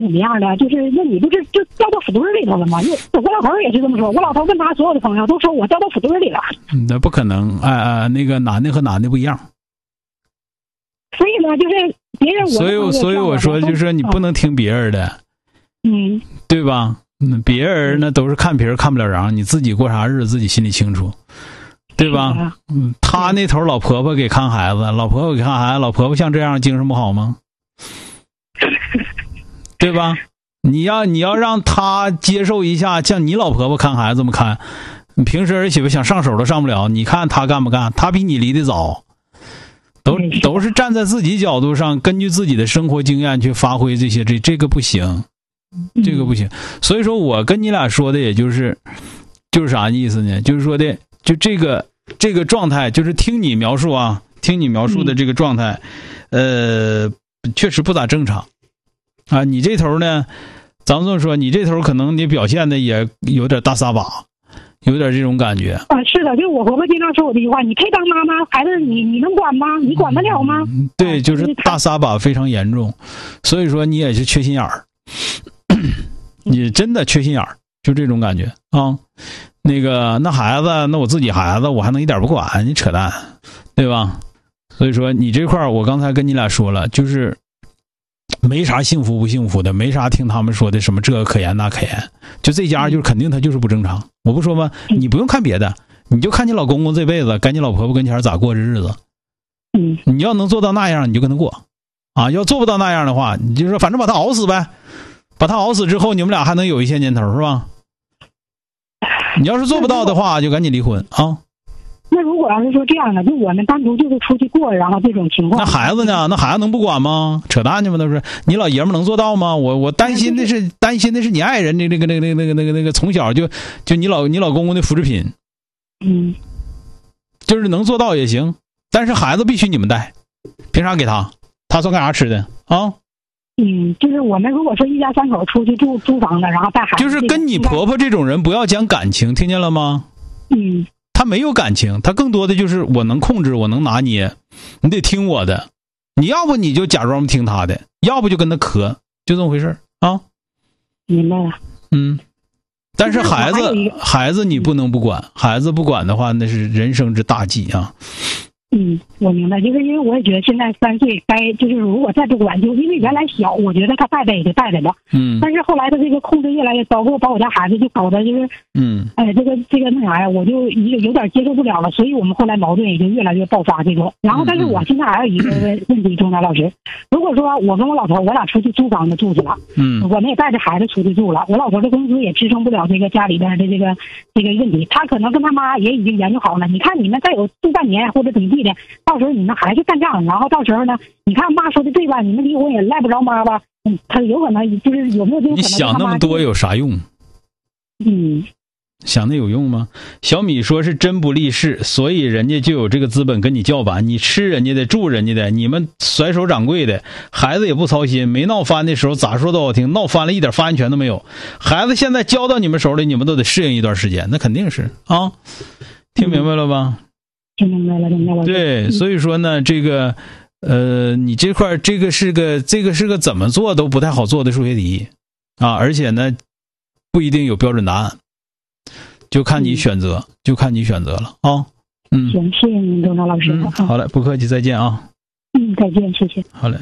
怎么样的？就是那你不是就掉到腐堆里头了吗？我老头也是这么说，我老头跟他所有的朋友都说我掉到腐堆里了。 那不可能，那个男的和男的不一样。 所以呢，就是别人所以我说，就是你不能听别人的，对吧？别人呢都是看皮儿看不了瓤，你自己过啥日子自己心里清楚，对吧？他那头老婆婆给看孩子，老婆婆给看孩子，老婆婆像这样精神不好吗？对吧？你要让他接受一下像你老婆婆看孩子这么看，你平时儿媳妇想上手都上不了，你看他干不干？他比你离得早，都是站在自己角度上，根据自己的生活经验去发挥这些，这个不行，这个不行。所以说我跟你俩说的也就是啥意思呢？就是说的就这个状态，就是听你描述的这个状态，确实不咋正常啊。你这头呢，咱们这么说，你这头可能你表现的也有点大撒把，有点这种感觉啊。是的，就是我婆婆经常说我这句话，你配当妈妈，孩子你能管吗？你管得了吗？ 对，就是大撒把非常严重，所以说你也是缺心眼儿，你真的缺心眼儿，就这种感觉啊。那孩子，那我自己孩子，我还能一点不管？你扯淡，对吧？所以说你这块我刚才跟你俩说了，就是没啥幸福不幸福的，没啥听他们说的什么这可言那可言，就这家就是肯定他就是不正常。我不说吗？你不用看别的，你就看你老公公这辈子跟你老婆婆跟前咋过这日子。你要能做到那样，你就跟他过啊。要做不到那样的话，你就说反正把他熬死呗，把他熬死之后，你们俩还能有一些年头，是吧？你要是做不到的话，就赶紧离婚啊。 那如果要是说这样的，就我们单独就是出去过，然后这种情况， 那孩子呢？那孩子能不管吗？扯淡去吗？都是你老爷们能做到吗？我担心的是你爱人的那个从小就你老公公的复制品，就是能做到也行，但是孩子必须你们带，凭啥给他？他算干啥吃的啊？ 就是我们如果说一家三口出去租房的，然后带孩子， 就是跟你婆婆这种人不要讲感情，听见了吗？他没有感情，他更多的就是我能控制，我能拿捏，你得听我的，你要不你就假装听他的，要不就跟他磕，就这么回事啊。 明白了。 但是孩子你不能不管，孩子不管的话，那是人生之大忌啊。 我明白，就是因为我也觉得现在3岁就是如果再不管，就因为原来小，我觉得他带也就带吧。但是后来他这个控制越来越高，给我把我家孩子就搞得就是，这个那啥呀，我就有点接受不了了，所以我们后来矛盾也就越来越爆发这种。然后，但是我现在还有一个问题，钟南老师，如果说我跟我老头我俩出去租房子住去了，我们也带着孩子出去住了，我老头的工资也支撑不了这个家里边的这个问题，他可能跟他妈也已经研究好了，你看你们再有住半年或者怎么地的，到时候你们还是干仗，然后到时候呢，你看妈说的对吧？你们离婚也赖不着妈吧？他有可能就是有没有这种可能？你想那么多有啥用？想那有用吗？小米说是真不立事，所以人家就有这个资本跟你叫板，你吃人家的住人家的，你们甩手掌柜的，孩子也不操心，没闹翻的时候咋说都好听，闹翻了一点发言权都没有。孩子现在交到你们手里，你们都得适应一段时间，那肯定是啊。听明白了吧？ 听明白了。 对，所以说呢，这个你这块这个是个怎么做都不太好做的数学题啊，而且呢不一定有标准答案，就看你选择，了啊。 行，谢谢您，钟南老师。 好嘞，不客气，再见啊。 再见，谢谢。 好嘞，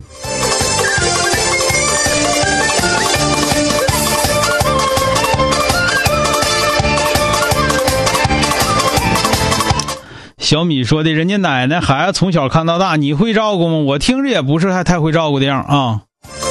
小米说的，人家奶奶孩子从小看到大，你会照顾吗？我听着也不是还太会照顾的样啊。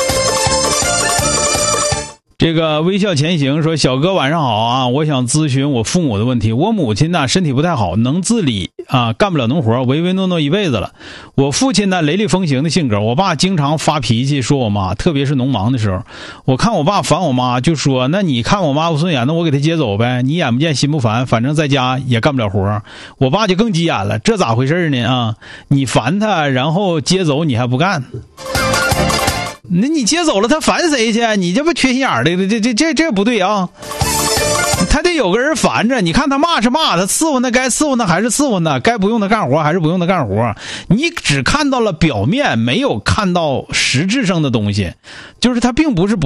这个微笑前行说，小哥晚上好啊，我想咨询我父母的问题。我母亲呢身体不太好，能自理啊，干不了农活，唯唯诺诺一辈子了。我父亲呢雷厉风行的性格，我爸经常发脾气说我妈，特别是农忙的时候，我看我爸烦我妈，就说那你看我妈不顺眼，那我给她接走呗，你眼不见心不烦，反正在家也干不了活。我爸就更急眼了，这咋回事呢啊？你烦他，然后接走你还不干，那你接走了他烦谁去？你这不缺心眼儿的，这不对啊！他得有个人烦着，你看他骂是骂，他伺候那该伺候那还是伺候那，该不用他干活还是不用他干活。你只看到了表面，没有看到实质上的东西，就是他并不是不